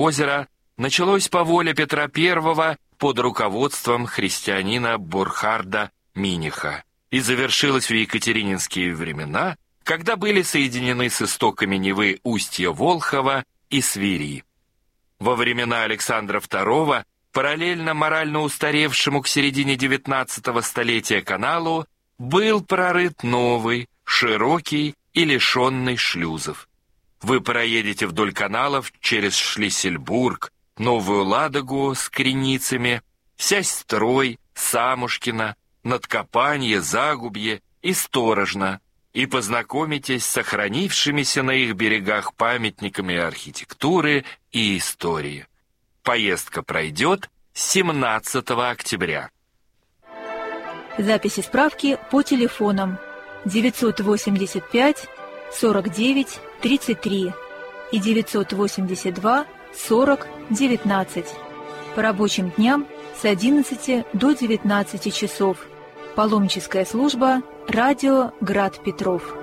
озера началось по воле Петра I под руководством христианина Бурхарда Миниха и завершилось в екатерининские времена, когда были соединены с истоками Невы устья Волхова и Свири. Во времена Александра II, параллельно морально устаревшему к середине XIX столетия каналу, был прорыт новый, широкий и лишенный шлюзов. Вы проедете вдоль каналов через Шлиссельбург, Новую Ладогу с Креницами, Сясь-Строй, Самушкино, Надкопанье, Загубье и Сторожно, и познакомитесь с сохранившимися на их берегах памятниками архитектуры и истории. Поездка пройдет 17 октября. Записи справки по телефонам 985 49 33 и 982 40 19. По рабочим дням с 11 до 19 часов. Паломническая служба «Радио Град Петров».